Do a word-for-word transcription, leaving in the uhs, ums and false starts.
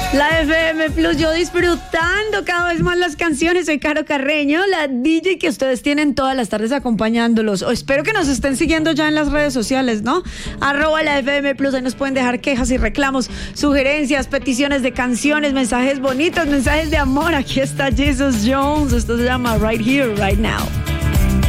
La F M Plus, yo disfrutando cada vez más las canciones. Soy Caro Carreño, la D J que ustedes tienen todas las tardes acompañándolos. O espero que nos estén siguiendo ya en las redes sociales, ¿no? Arroba la F M Plus, ahí nos pueden dejar quejas y reclamos, sugerencias, peticiones de canciones, mensajes bonitos, mensajes de amor. Aquí está Jesus Jones, esto se llama Right Here, Right Now.